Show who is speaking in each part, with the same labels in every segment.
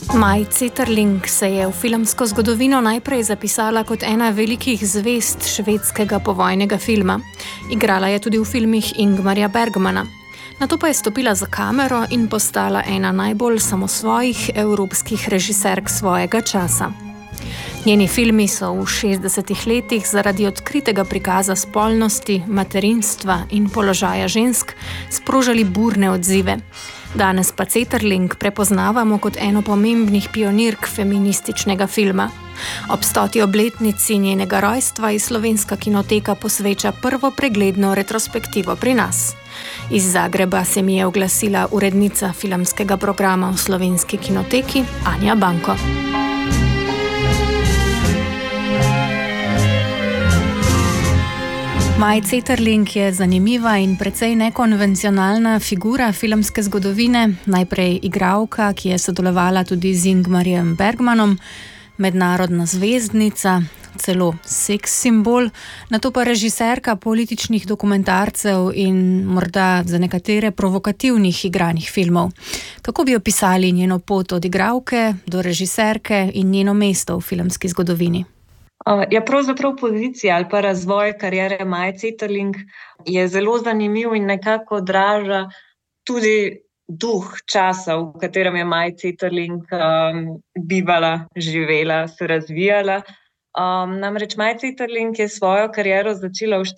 Speaker 1: Maj Zetterling se je v filmsko zgodovino najprej zapisala kot ena velikih zvezd švedskega povojnega filma. Igrala je tudi v filmih Ingmarja Bergmana. Nato pa je stopila za kamero in postala ena najbolj samosvojih evropskih režiserk svojega časa. Njeni filmi so v 60-ih letih zaradi odkritega prikaza spolnosti, materinstva in položaja žensk sprožali burne odzive. Danes pa Zetterling prepoznavamo kot eno pomembnih pionirk feminističnega filma. Ob 100. obletnici njenega rojstva ji Slovenska kinoteka posveča prvo pregledno retrospektivo pri nas. Iz Zagreba se mi je oglasila urednica filmskega programa v Slovenski kinoteki Anja Banko. Maj Zetterling je zanimiva in precej nekonvencionalna figura filmske zgodovine, najprej igralka, ki je sodelovala tudi z Ingmarjem Bergmanom, mednarodna zvezdnica, celo seks simbol, nato pa režiserka političnih dokumentarcev in morda za nekatere provokativnih igranih filmov. Kako bi opisali njeno pot od igralke do režiserke in njeno mesto v filmski zgodovini?
Speaker 2: Pravzaprav pozicija ali pa razvoj kariere Maje Zetterling je zelo zanimiv in nekako odraža tudi duh časa, v katerem je Maja Zetterling bivala, živela, se razvijala. Namreč Maja Zetterling je svojo kariero začela v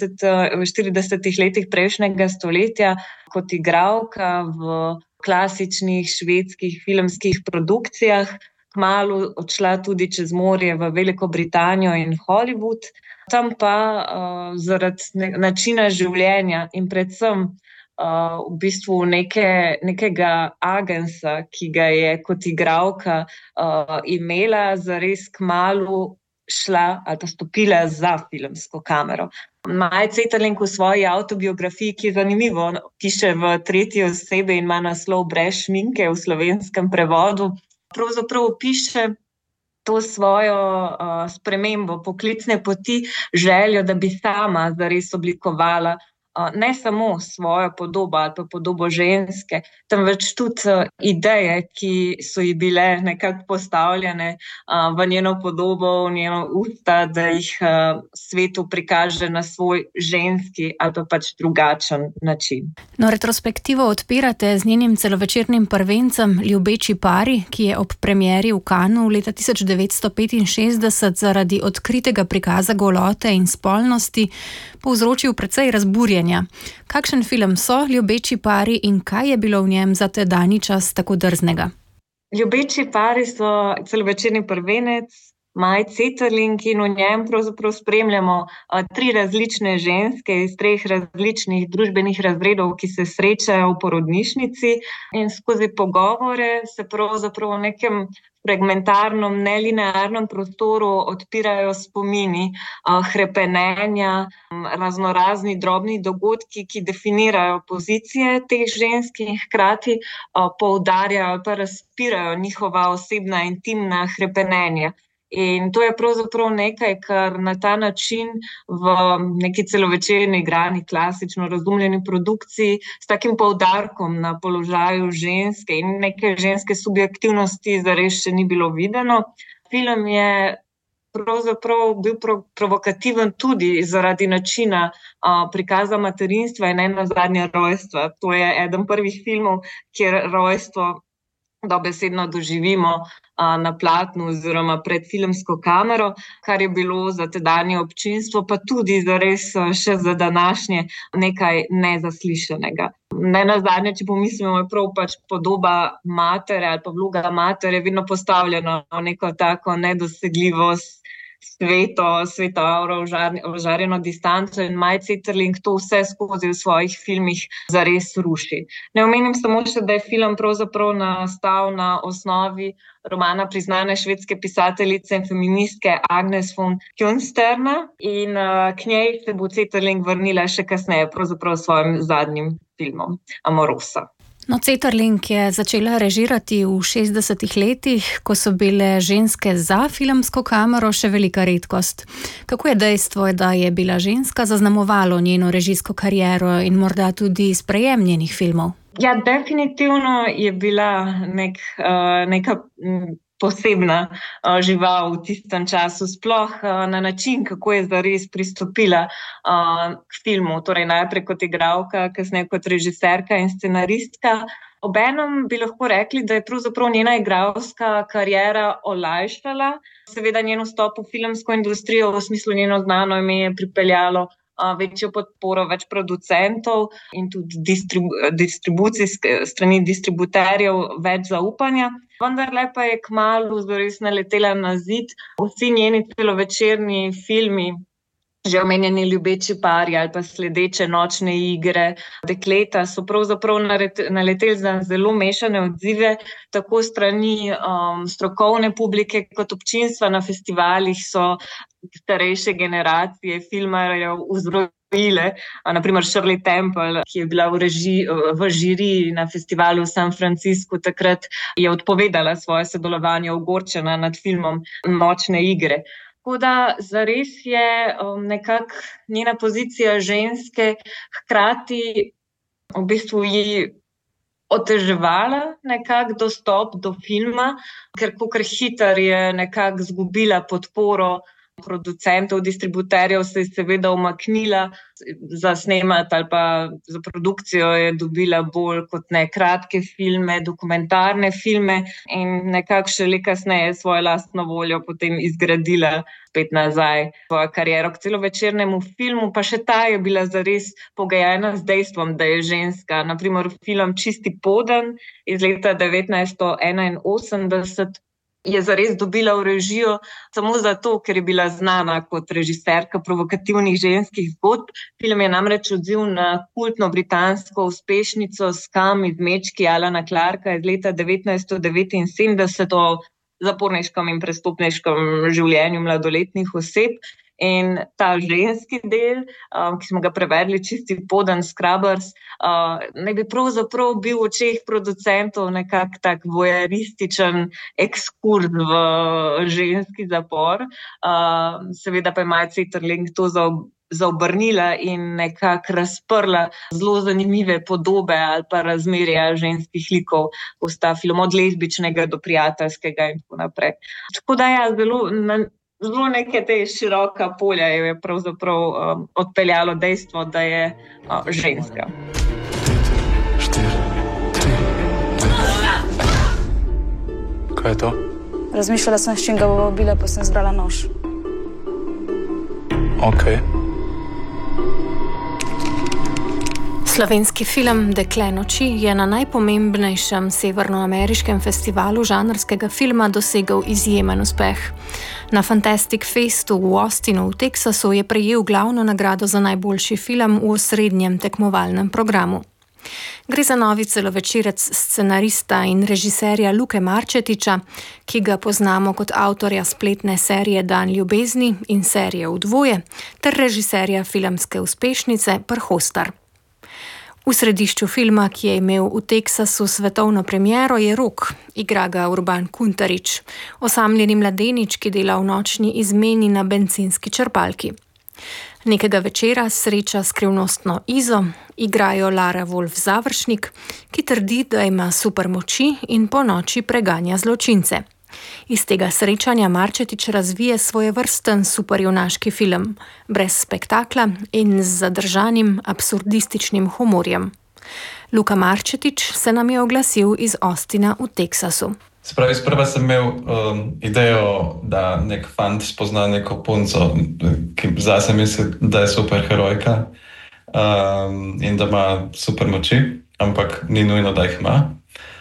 Speaker 2: 40 letih prejšnjega stoletja kot igralka v klasičnih švedskih filmskih produkcijah. Kmalu odšla tudi čez morje v Veliko Britanijo in Hollywood. Tam pa zaradi načina življenja in predvsem v bistvu nekega agensa, ki ga je kot igralka imela, zares kmalu šla ali pa stopila za filmsko kamero. Maja Zetterling v svoji avtobiografiji, ki je zanimivo, piše v tretji osebi in ima naslov Brez šminke v slovenskem prevodu, pravzaprav opiše to svojo spremembo poklicne poti, željo, da bi sama zares oblikovala ne samo svojo podobo ali pa podobo ženske, temveč tudi ideje, ki so ji bile nekako postavljene v njeno podobo, v njeno usta, da jih svetu prikaže na svoj ženski ali pa pač drugačen način.
Speaker 1: No, retrospektivo odpirate z njenim celovečernim prvencem Ljubeči pari, ki je ob premieri v Cannesu leta 1965 zaradi odkritega prikaza golote in spolnosti povzročil precej razburjenja. Kakšen film so Ljubeči pari in kaj je bilo v njem za tedanji čas tako drznega?
Speaker 2: Ljubeči pari so celovečerni prvenec Maje Zetterling in v njem pravzaprav spremljamo tri različne ženske iz treh različnih družbenih razredov, ki se srečajo v porodnišnici in skozi pogovore se pravzaprav v nekem fragmentarnem, nelinearnem prostoru odpirajo spomini, hrepenenja, raznorazni drobni dogodki, ki definirajo pozicije teh žensk in hkrati poudarjajo ali pa razpirajo njihova osebna, intimna hrepenenja. In to je pravzaprav nekaj, kar na ta način v neki celovečerni igrani, klasično razumljeni produkciji s takim poudarkom na položaju ženske in neke ženske subjektivnosti zares še ni bilo videno. Film je pravzaprav bil provokativen tudi zaradi načina prikaza materinstva in nenazadnje rojstva. To je eden prvih filmov, kjer rojstvo dobesedno doživimo na platnu oziroma pred filmsko kamero, kar je bilo za tedanje občinstvo, pa tudi zares še za današnje nekaj nezaslišanega. Nenazadnje, če pomislimo, je prav pač podoba matere ali pa vloga matere vedno postavljena v neko tako nedosegljivost, ožarjeno distanco in Maja Zetterling to vse skozi v svojih filmih zares ruši. Ne omenim samo še, da je film pravzaprav nastal na osnovi romana priznane švedske pisateljice in feministke Agnes von Künstlerna in k njej se bo Zetterling vrnila še kasneje, pravzaprav s svojim zadnjim filmom Amorosa.
Speaker 1: No, Zetterling je začela režirati v 60-ih letih, ko so bile ženske za filmsko kamero še velika redkost. Kako je dejstvo, da je bila ženska zaznamovalo njeno režijsko kariero in morda tudi sprejem njenih filmov?
Speaker 2: Ja, definitivno je bila neka posebna žival v tistem času, sploh na način, kako je zares pristopila k filmu. Torej najprej kot igralka, kasneje kot režiserka in scenaristka. Obenem bi lahko rekli, da je pravzaprav njena igralska kariera olajšala. Seveda njen vstop v filmsko industrijo, v smislu njeno znano ime, je pripeljalo večjo podporo, več producentov in tudi strani distributerjev več zaupanja. Vendarle pa je kmalu zares naletela na zid. Vsi njeni celovečerni filmi, že omenjeni Ljubeči pari ali pa sledeče Nočne igre, Dekleta, so pravzaprav naleteli na zelo mešane odzive, tako strani strokovne publike kot občinstva. Na festivalih so starejše generacije filmarjev vzrojile, naprimer Shirley Temple, ki je bila v žiriji na festivalu v San Franciscu, takrat je odpovedala svoje sodelovanje, ogorčena nad filmom Nočne igre. Tako da zares je nekako njena pozicija ženske hkrati v bistvu ji oteževala nekako dostop do filma, ker kakor hitro je nekako izgubila podporo producentov, distributerjev, se je seveda umaknila za snemati ali pa za produkcijo, je dobila bolj kot ne kratke filme, dokumentarne filme in nekako šele kasneje svojo lastno voljo potem izgradila spet nazaj svojo kariero k celovečernemu filmu, pa še ta je bila zares pogajena z dejstvom, da je ženska. Naprimer film Čisti poden iz leta 1981 je zares dobila v režijo samo zato, ker je bila znana kot režiserka provokativnih ženskih zgodb. Film je namreč odziv na kultno britansko uspešnico Skam iz Mečki Alana Clarka iz leta 1979 o zaporniškem in prestopniškem življenju mladoletnih oseb. In ta ženski del, ki smo ga prevedli Čisti poden, Scrubbers, naj bi pravzaprav bil v očeh producentov nekak tak voyerističen ekskurs v ženski zapor. Seveda pa je Maja Zeterling to zaobrnila in nekako razprla zelo zanimive podobe ali pa razmerja ženskih likov v ta film, od lezbičnega do prijateljskega in tako naprej. Tako da ja, zelo neke te široka polja je pravzaprav odpeljalo dejstvo, da je ženska.
Speaker 3: 5, 4, 3, 2. Kaj je to?
Speaker 4: Razmišljala sem, s čim ga bo ubila, pa sem zbrala nož.
Speaker 3: Ok.
Speaker 1: Slovenski film Dekle noči je na najpomembnejšem severnoameriškem festivalu žanrskega filma dosegel izjemen uspeh. Na Fantastic Festu v Austinu v Teksasu je prejel glavno nagrado za najboljši film v osrednjem tekmovalnem programu. Gre za novi celovečerec scenarista in režiserja Luke Marčetiča, ki ga poznamo kot avtorja spletne serije Dan ljubezni in serije V dvoje, ter režiserja filmske uspešnice Prhostar. V središču filma, ki je imel v Teksasu svetovno premiero, je Rok, igra ga Urban Kuntarič, osamljeni mladenič, ki dela v nočni izmeni na bencinski črpalki. Nekega večera sreča skrivnostno Izo, igrajo Lara Wolf Završnik, ki trdi, da ima supermoči in po noči preganja zločince. Iz tega srečanja Marčetič razvije svojevrsten superjunaški film, brez spektakla in z zadržanim absurdističnim humorjem. Luka Marčetič se nam je oglasil iz Austina v Teksasu.
Speaker 3: Sprva sem imel idejo, da nek fant spozna neko punco, ki zase misli, da je superherojka in da ima supermoči, ampak ni nujno, da jih ima.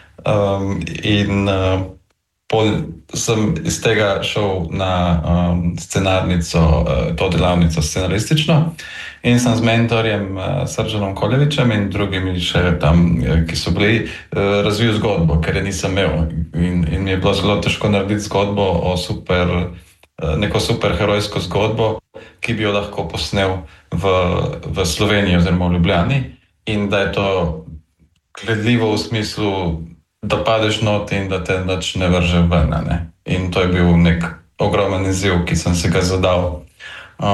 Speaker 3: Pol sem iz tega šel na scenarnico, to delavnico scenaristično in sem z mentorjem Srdžanom Koljevičem in drugimi še tam, ki so bili, razvil zgodbo, ker je nisem imel. In mi je bilo zelo težko narediti zgodbo o neko superherojsko zgodbo, ki bi jo lahko posnel v Sloveniji oziroma v Ljubljani in da je to gledljivo v smislu, da padeš not in da te nič ne vrže ven, ne? In to je bil nek ogromen izziv, ki sem se ga zadal.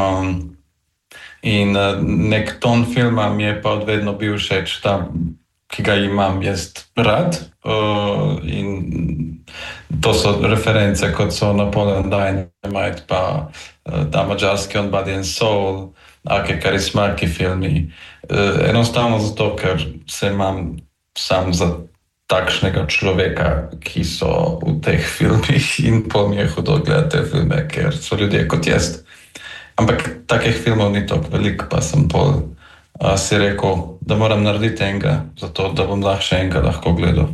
Speaker 3: In nek ton filma mi je pa odvedno bil všeč, ki ga imam jaz rad. In to so reference, kot so Napoleon Dynamite, pa ta mađarski On Body and Soul, ake karismaki filmi. Enostavno zato, ker se imam sam za takšnega človeka, ki so v teh filmih, in pol mi je hudo gledati te filme, ker so ljudje kot jaz. Ampak takih filmov ni toliko veliko, pa sem pol si rekel, da moram narediti enega, zato da bom lahko gledal.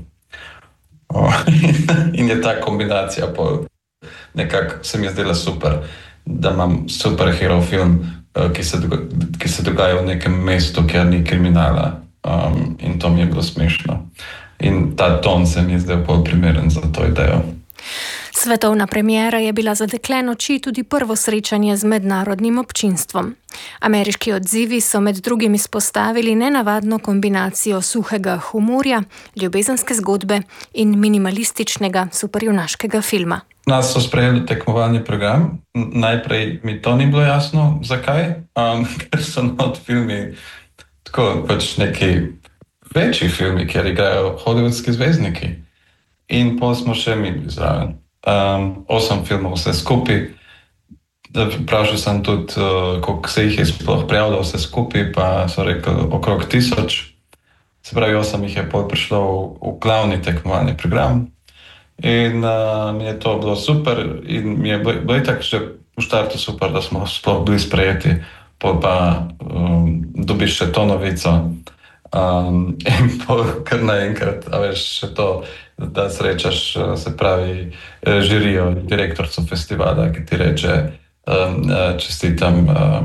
Speaker 3: In je ta kombinacija pol nekako se mi je zdela super, da imam superhero film, ki se dogaja v nekem mestu, kjer ni kriminala. In to mi je bilo smešno. In ta ton se mi je zdaj bolj primeren za to idejo.
Speaker 1: Svetovna premiera je bila za deklen oči tudi prvo srečanje z mednarodnim občinstvom. Ameriški odzivi so med drugim izpostavili nenavadno kombinacijo suhega humorja, ljubezenske zgodbe in minimalističnega superjunaškega filma.
Speaker 3: Nas so sprejeli tekmovalni program. Najprej mi to ni bilo jasno, zakaj, ker so not filmi tako pač neki večji filmi, kjer igrajo hollywoodski zvezdniki. In pol smo še mi zraven. 8 filmov vse skupaj. Vprašal sem tudi, koliko se jih je sploh prijavilo vse skupaj, pa so rekli okrog 1000. Se pravi, 8 jih je pol prišlo v glavni tekmovalni program. In mi je to bilo super in mi je bilo itak že v štartu super, da smo sploh bili sprejeti. Pol pa dobiš še to novico. In pol kar naenkrat, a veš, še to, da srečaš, se pravi, žirijo, direktorco festivala, ki ti reče, čestitam,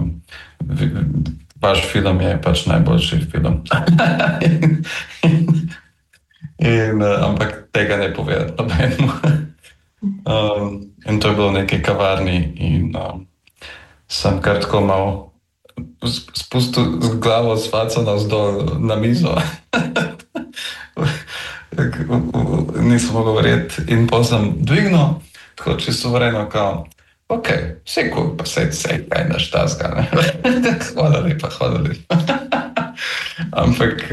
Speaker 3: vaš film je pač najboljši film. Ampak tega ne povedati nobenemu. In to je bilo v neki kavarni in sem kar tako malo spustil z glavo s faco navzdol na mizo. Nisem mogel verjeti. In potem sem dvignil, tako čisto suvereno, kao, ok, vse cool, pa sej kaj naš tazga, ne? Hvala lepa. Ampak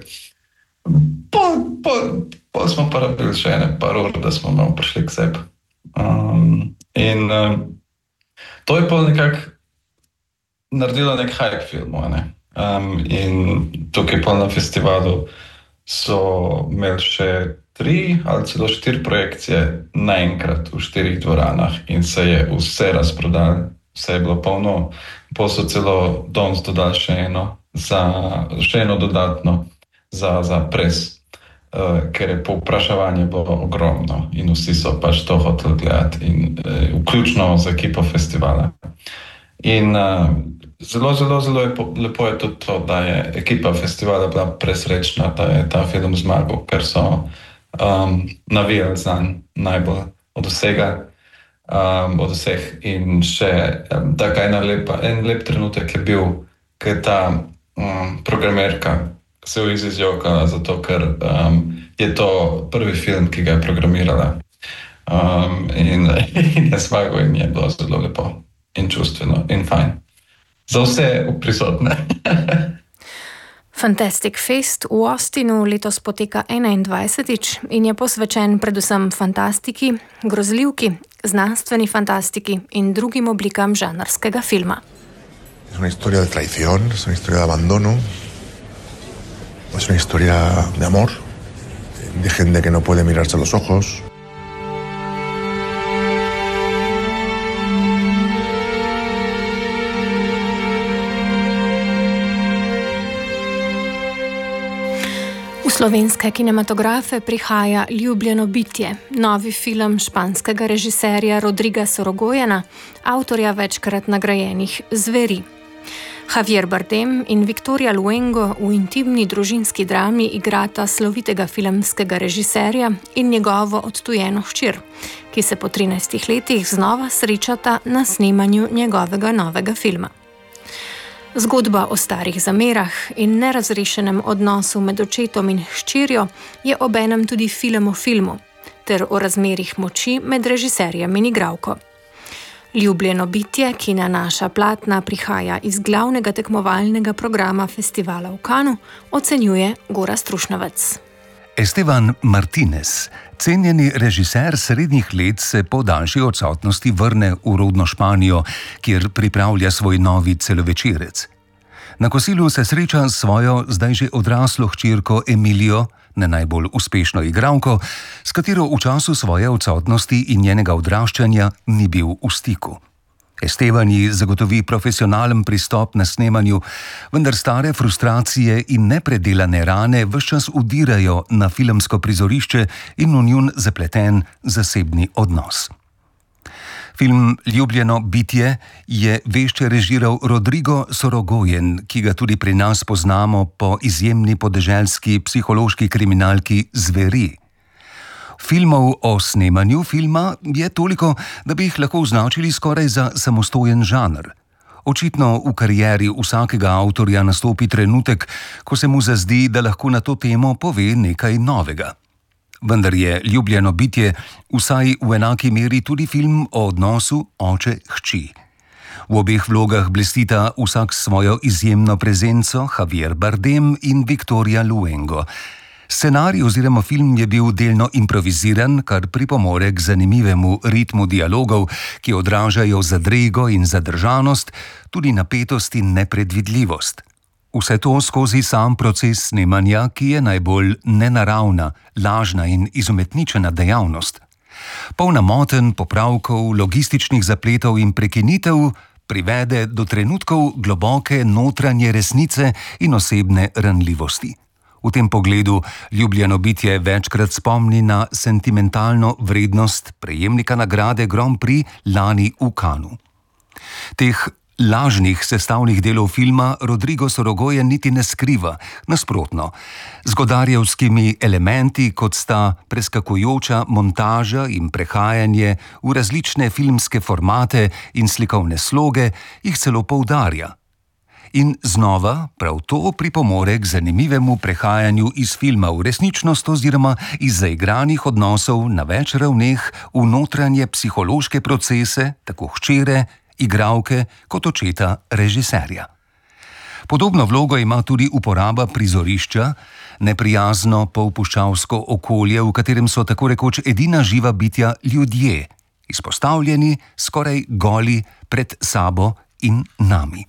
Speaker 3: pol smo pa rabili še ene par ur, da smo malo prišli k sebi. In to je pol nekako naredilo nek hype filmov, ne? In tukaj pol na festivalu so imeli še 3 ali celo 4 projekcije naenkrat v 4 dvoranah in se je vse razprodalo, vse je bilo polno. Pol so celo danes dodali še eno dodatno za pres, ker je povpraševanje bilo ogromno in vsi so pač to hoteli gledati, in vključno z ekipo festivala. In zelo lepo je tudi to, da je ekipa festivala bila presrečna, da je ta film zmagal, ker so navijali zanj najbolj od vseh. In še taka en lep trenutek je bil, ker ta programerka se je izjokala, zato ker je to prvi film, ki ga je programirala. In je zmagal in je bilo zelo lepo in čustveno in fajn. Za vse prisotne.
Speaker 1: Fantastic Fest v Austinu letos poteka 21. in je posvečen predvsem fantastiki, grozljivki, znanstveni fantastiki in drugim oblikam žanrskega filma.
Speaker 5: Es una historia de traición, es una historia de abandono, es una historia de amor, de gente que no puede mirarse a los ojos.
Speaker 1: V slovenske kinematografe prihaja Ljubljeno bitje, novi film španskega režiserja Rodriga Sorogojena, avtorja večkrat nagrajenih Zveri. Javier Bardem in Victoria Luengo v intimni družinski drami igrata slovitega filmskega režiserja in njegovo odtujeno hčer, ki se po 13 letih znova srečata na snemanju njegovega novega filma. Zgodba o starih zamerah in nerazrešenem odnosu med očetom in hčerjo je obenem tudi film o filmu, ter o razmerjih moči med režiserjem in igralko. Ljubljeno bitje, ki na naša platna prihaja iz glavnega tekmovalnega programa festivala v Cannesu, ocenjuje Gorazd Trušnovec.
Speaker 6: Esteban Martinez, cenjeni režiser srednjih let, se po daljši odsotnosti vrne v rodno Španijo, kjer pripravlja svoj novi celovečerec. Na kosilu se sreča s svojo zdaj že odraslo hčerko Emilijo, ne najbolj uspešno igralko, s katero v času svoje odsotnosti in njenega odraščanja ni bil v stiku. Esteban ji zagotovi profesionalen pristop na snemanju, vendar stare frustracije in nepredelane rane ves čas udirajo na filmsko prizorišče in v njun zapleten zasebni odnos. Film Ljubljeno bitje je vešče režiral Rodrigo Sorogoyen, ki ga tudi pri nas poznamo po izjemni podeželski psihološki kriminalki Zveri. Filmov o snemanju filma je toliko, da bi jih lahko označili skoraj za samostojen žanr. Očitno v karieri vsakega avtorja nastopi trenutek, ko se mu zazdi, da lahko na to temo pove nekaj novega. Vendar je Ljubljeno bitje vsaj v enaki meri tudi film o odnosu oče-hči. V obeh vlogah blestita vsak svojo izjemno prezenco Javier Bardem in Victoria Luengo. Scenarij oziroma film je bil delno improviziran, kar pripomore k zanimivemu ritmu dialogov, ki odražajo zadrego in zadržanost, tudi napetost in nepredvidljivost. Vse to skozi sam proces snemanja, ki je najbolj nenaravna, lažna in izumetničena dejavnost. Polna motenj, popravkov, logističnih zapletov in prekinitev privede do trenutkov globoke notranje resnice in osebne ranljivosti. V tem pogledu Ljubljeno bitje večkrat spomni na sentimentalno vrednost prejemnika nagrade Grand Prix lani v Cannesu. Teh lažnih sestavnih delov filma Rodrigo Sorogoyen niti ne skriva, nasprotno. Z godarjevskimi elementi, kot sta preskakujoča montaža in prehajanje v različne filmske formate in slikovne sloge, jih celo poudarja. In znova prav to pripomore k zanimivemu prehajanju iz filma v resničnost oziroma iz zaigranih odnosov na več ravneh v notranje psihološke procese, tako hčere, igralke kot očeta režiserja. Podobno vlogo ima tudi uporaba prizorišča, neprijazno polpuščavsko okolje, v katerem so tako rekoč edina živa bitja ljudje, izpostavljeni, skoraj goli pred sabo in nami.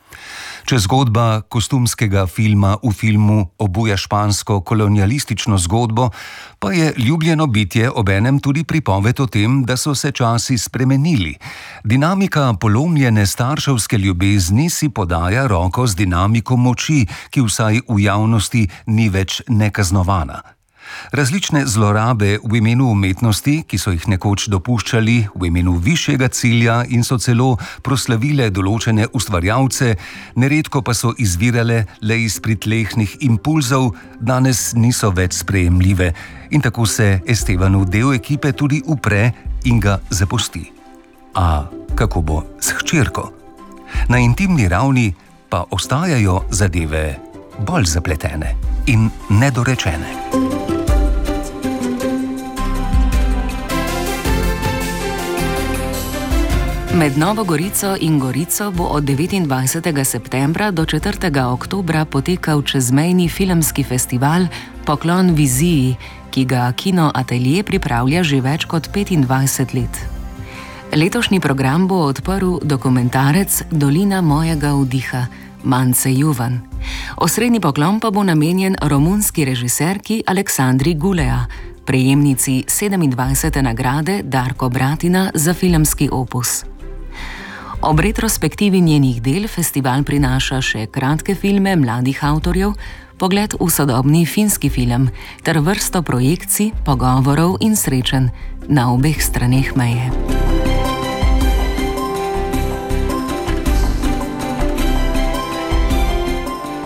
Speaker 6: Če zgodba kostumskega filma v filmu obuja špansko kolonialistično zgodbo, pa je Ljubljeno bitje obenem tudi pripoved o tem, da so se časi spremenili. Dinamika polomljene starševske ljubezni si podaja roko z dinamiko moči, ki vsaj v javnosti ni več nekaznovana. Različne zlorabe v imenu umetnosti, ki so jih nekoč dopuščali v imenu višjega cilja in so celo proslavile določene ustvarjalce, neredko pa so izvirale le iz pritlehnih impulzov, danes niso več sprejemljive in tako se Estebanov del ekipe tudi upre in ga zapusti. A kako bo s hčerko? Na intimni ravni pa ostajajo zadeve bolj zapletene in nedorečene.
Speaker 7: Med Novo Gorico in Gorico bo od 29. septembra do 4. oktobra potekal čezmejni filmski festival Poklon viziji, ki ga Kino Atelje pripravlja že več kot 25 let. Letošnji program bo odprl dokumentarec Dolina mojega vdiha Mance Juvan. Osrednji poklon pa bo namenjen romunski režiserki Aleksandri Gulea, prejemnici 27. nagrade Darko Bratina za filmski opus. Ob retrospektivi njenih del festival prinaša še kratke filme mladih avtorjev, pogled v sodobni finski film ter vrsto projekcij, pogovorov in srečanj na obeh straneh meje.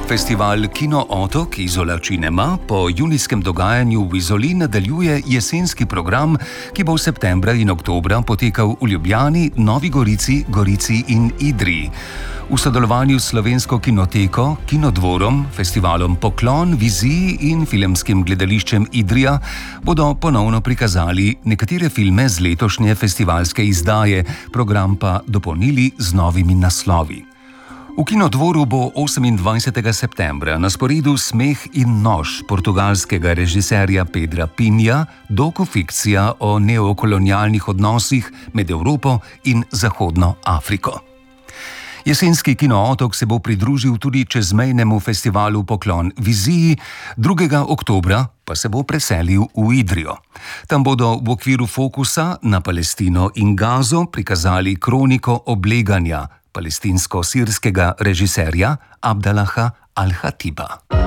Speaker 6: Festival Kino Otok Izola Cinema po junijskem dogajanju v Izoli nadaljuje jesenski program, ki bo v septembra in oktobra potekal v Ljubljani, Novi Gorici, Gorici in Idriji. V sodelovanju s Slovensko kinoteko, Kinodvorom, festivalom Poklon, Viziji in filmskim gledališčem Idrija bodo ponovno prikazali nekatere filme z letošnje festivalske izdaje, program pa dopolnili z novimi naslovi. V Kinodvoru bo 28. septembra na sporedu Smeh in nož portugalskega režiserja Pedra Pinha, dokufikcija o neokolonialnih odnosih med Evropo in Zahodno Afriko. Jesenski Kino Otok se bo pridružil tudi čezmejnemu festivalu Poklon Viziji, 2. oktobra pa se bo preselil v Idrijo. Tam bodo v okviru fokusa na Palestino in Gazo prikazali kroniko obleganja palestinsko-sirskega režiserja Abdalaha Al-Hatiba.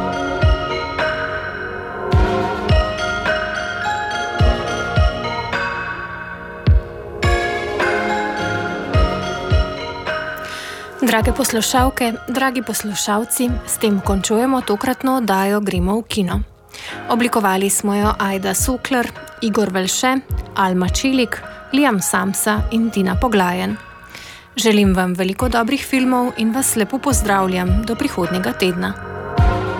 Speaker 1: Drage poslušalke, dragi poslušalci, s tem končujemo tokratno oddajo Gremo v kino. Oblikovali smo jo Ajda Sukler, Igor Velše, Alma Čilik, Liam Samsa in Tina Poglajen. Želim vam veliko dobrih filmov in vas lepo pozdravljam do prihodnjega tedna.